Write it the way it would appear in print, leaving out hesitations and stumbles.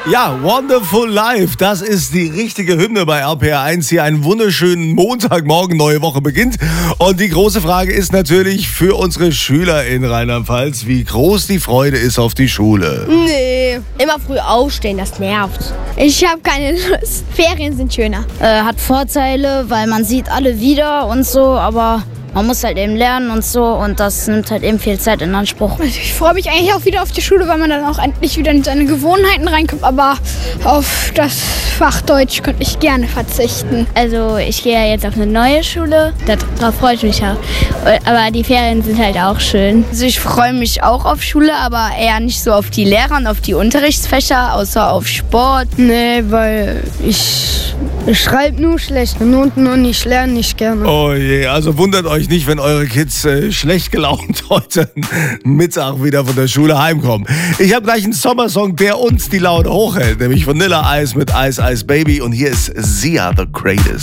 Ja, Wonderful Life, das ist die richtige Hymne bei RPR1. Hier einen wunderschönen Montagmorgen, neue Woche beginnt. Und die große Frage ist natürlich für unsere Schüler in Rheinland-Pfalz, wie groß die Freude ist auf die Schule. Nee, immer früh aufstehen, das nervt. Ich habe keine Lust. Ferien sind schöner. Hat Vorteile, weil man sieht alle wieder und so, aber man muss halt eben lernen und so und das nimmt halt eben viel Zeit in Anspruch. Also ich freue mich eigentlich auch wieder auf die Schule, weil man dann auch endlich wieder in seine Gewohnheiten reinkommt. Aber auf das Fach Deutsch könnte ich gerne verzichten. Also ich gehe ja jetzt auf eine neue Schule, darauf freue ich mich auch. Aber die Ferien sind halt auch schön. Also ich freue mich auch auf Schule, aber eher nicht so auf die Lehrer und auf die Unterrichtsfächer, außer auf Sport. Nee, weil ich schreibe nur schlechte Noten und ich lerne nicht gerne. Oh je, also wundert euch nicht, wenn eure Kids schlecht gelaunt heute Mittag wieder von der Schule heimkommen. Ich habe gleich einen Sommersong, der uns die Laune hochhält, nämlich Vanilla Ice mit Ice Ice Baby und hier ist Sia the Greatest.